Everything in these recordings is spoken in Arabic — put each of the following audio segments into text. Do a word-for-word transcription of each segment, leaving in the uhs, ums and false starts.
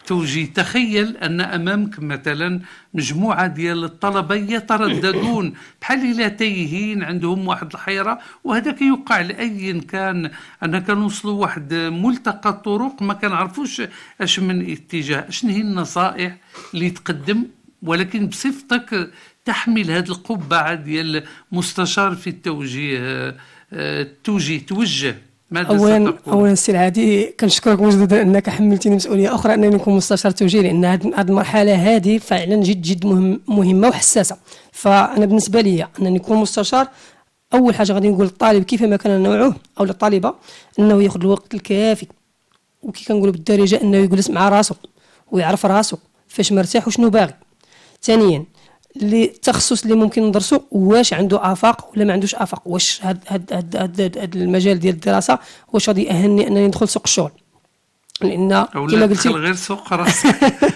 التوجيه. تخيل أن أمامك مثلا مجموعة ديال الطلبة يترددون بحال لا تايهين، عندهم واحد الحيرة، وهذا كيوقع لأي كان. أنا كنوصلوا واحد ملتقى الطرق ما كنعرفوش اش من اتجاه. شنو هي النصائح اللي تقدم ولكن بصفتك تحمل هذه القبعة ديال مستشار في التوجيه، التوجيه توجه ماذا اولا ستقول؟ اولا السي العادي كنشكرك مجددا انك حملتني مسؤوليه اخرى انني نكون مستشار توجيه، لان هذه المرحله هذه فعلا جد جد مهم مهمه وحساسه. فانا بالنسبه لي انني نكون مستشار، اول حاجه غادي نقول للطالب كيفما كان نوعه او للطالبه انه ياخذ الوقت الكافي، وكي كنقولوا بالدارجه انه يجلس مع راسه ويعرف راسه فاش مرتاح وشنو باغي. ثانيا اللي التخصص اللي ممكن ندرسه واش عنده افاق ولا ما عندوش افاق، واش هاد هاد هاد, هاد, هاد المجال ديال الدراسه واش غادي يأهلني انني ندخل سوق الشغل، لان كما قلتي غير سوق راسك.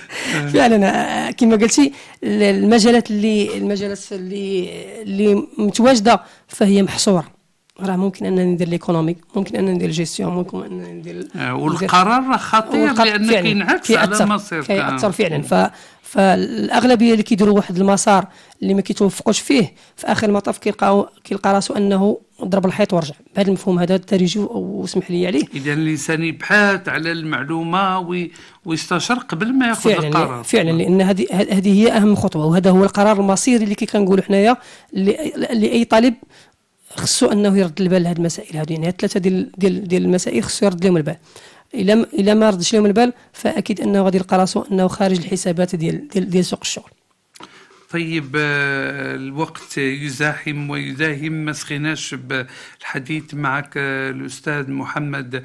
فعلا كما قلتي المجالات اللي المجالات اللي اللي متواجده فهي محصوره. راه ممكن انني ندير ليكونومي، ممكن انني ندير جيستيون، ممكن انني ندير آه والقرار خطير لانه كينعكس على المصير، كيأثر فعلا. ف فالاغلبيه اللي كيديروا واحد المسار اللي ما كيتوفقوش فيه في اخر المطاف كيلقاو كيلقى راسو انه ضرب الحيط ورجع. بهذا المفهوم هذا التريجي واسمح لي عليه. اذا الانسان يبحث على المعلومه وي... ويستشر قبل ما ياخذ فعلا القرار. فعلا لان هذه هذه هي اهم خطوه، وهذا هو القرار المصيري اللي كي كنقولوا حنايا لاي طالب خصو انه يرد البال لهذه المسائل هذه. يعني ثلاثه ديال ديال ديال المسائل خصو يرد لهم البال. الا الا ما ردش لهم البال فاكيد انه غادي يلقى راسو انه خارج الحسابات ديال ديال, ديال سوق الشغل. طيب الوقت يزاحم ويداهم، ما سخيناش بالحديث معك الأستاذ محمد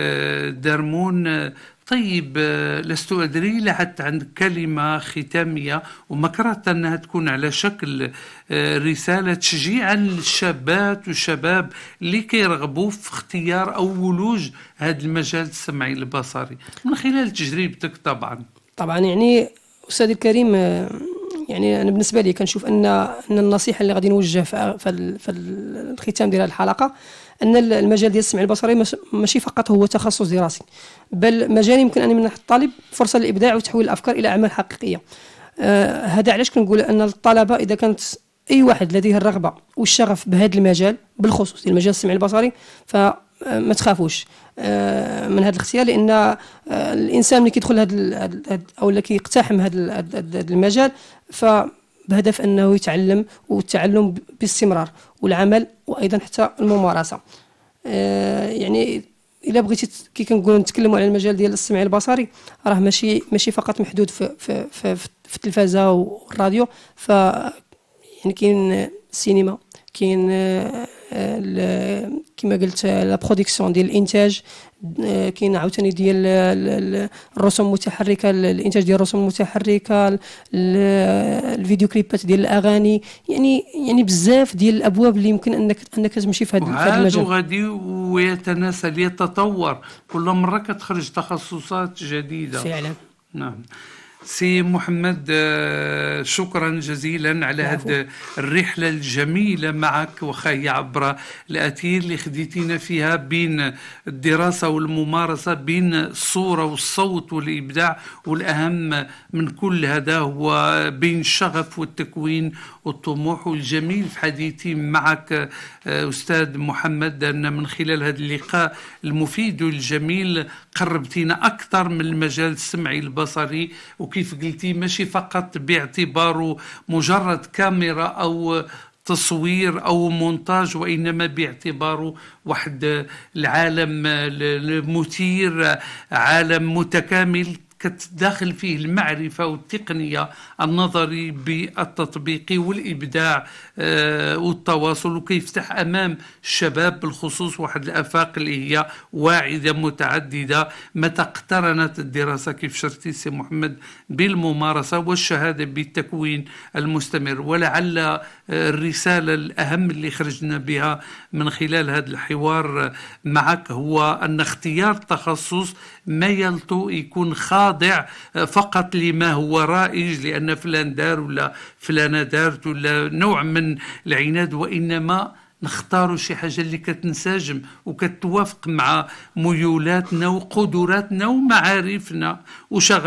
درمون. طيب لست أدري لحتى عندك كلمة ختامية وما كرهت أنها تكون على شكل رسالة تشجيعا للشابات والشباب اللي كيرغبوا في اختيار أو ولوج هذا المجال السمعي البصري من خلال تجربتك؟ طبعا طبعا يعني أستاذ الكريم، يعني أنا بالنسبة لي كنشوف أن أن النصيحة اللي غادي نوجه في في الختام ديال الحلقة أن المجال ديال السمع البصري ماشي فقط هو تخصص دراسي، بل مجال يمكن أن يمنح الطالب فرصة للإبداع وتحويل الأفكار إلى أعمال حقيقية. آه هذا علاش كنقول أن الطلبة إذا كانت أي واحد لديه الرغبة والشغف بهذا المجال بالخصوص ديال المجال السمعي البصري فما تخافوش آه من هذا الاختيار، لأن آه الإنسان اللي كيدخل هذا أو اللي كيقتحم هذا المجال ف بهدف أنه يتعلم، والتعلم باستمرار والعمل وأيضا حتى الممارسة. آه يعني إلا بغيتي كي كنقولوا نتكلموا على المجال ديال السمع البصري راه ماشي ماشي فقط محدود في في في, في التلفازة والراديو. ف يعني كاين السينما، كاين آه كما قلت لا برودكسيون ديال الانتاج، كاين عاوتاني ديال الرسوم المتحركه، الانتاج ديال الرسوم المتحركه، الفيديو كليبات ديال الاغاني، يعني يعني بزاف ديال الابواب اللي يمكن انك انك تمشي في هذا المجال. وغادي ويتناسل يتطور كل مره كتخرج تخصصات جديده فعلا. نعم. سي محمد شكرا جزيلا على هذه الرحلة الجميلة معك وخي عبر الأثير اللي خديتينا فيها بين الدراسة والممارسة، بين الصورة والصوت والإبداع، والأهم من كل هذا هو بين الشغف والتكوين والطموح. والجميل في حديثي معك أستاذ محمد أن من خلال هذا اللقاء المفيد والجميل قربتينا أكثر من المجال السمعي البصري، وكيف قلتي ماشي فقط باعتباره مجرد كاميرا أو تصوير أو مونتاج، وإنما باعتباره واحد العالم المثير، عالم متكامل كتداخل فيه المعرفة والتقنية النظري بالتطبيقي والإبداع والتواصل، وكيفتح أمام الشباب بالخصوص واحد الآفاق اللي هي واعدة متعددة متى اقترنت الدراسة كيف شرتي سي محمد بالممارسة والشهادة بالتكوين المستمر. ولعل الرسالة الأهم اللي خرجنا بها من خلال هذا الحوار معك هو أن اختيار تخصص ما يلطو يكون خاضع فقط لما هو رائج لأن فلان دار ولا فلانة دارت ولا نوع من العناد، وإنما نختاروا شي حاجة اللي كتنسجم وكتوافق مع ميولاتنا وقدراتنا ومعارفنا وشغل